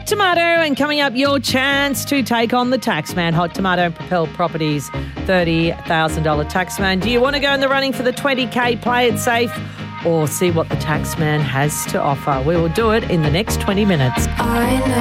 Hot Tomato, and coming up, your chance to take on the Taxman. Hot Tomato and Propel Properties $30,000 Taxman. Do you want to go in the running for the 20K, play it safe, or see what the Taxman has to offer? We will do it in the next 20 minutes. I know.